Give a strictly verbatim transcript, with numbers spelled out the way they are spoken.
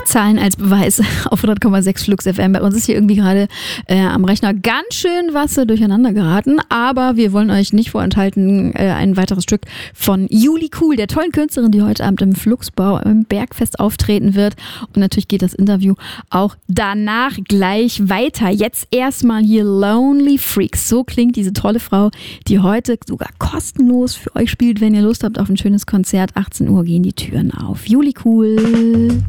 Zahlen als Beweis auf hundert Komma sechs Flux F M. Bei uns ist hier irgendwie gerade äh, am Rechner ganz schön was durcheinander geraten, aber wir wollen euch nicht vorenthalten, äh, ein weiteres Stück von Juli Cool, der tollen Künstlerin, die heute Abend im Fluxbau im Bergfest auftreten wird. Und natürlich geht das Interview auch danach gleich weiter. Jetzt erstmal hier Lonely Freaks. So klingt diese tolle Frau, die heute sogar kostenlos für euch spielt, wenn ihr Lust habt auf ein schönes Konzert. achtzehn Uhr gehen die Türen auf. Juli Cool.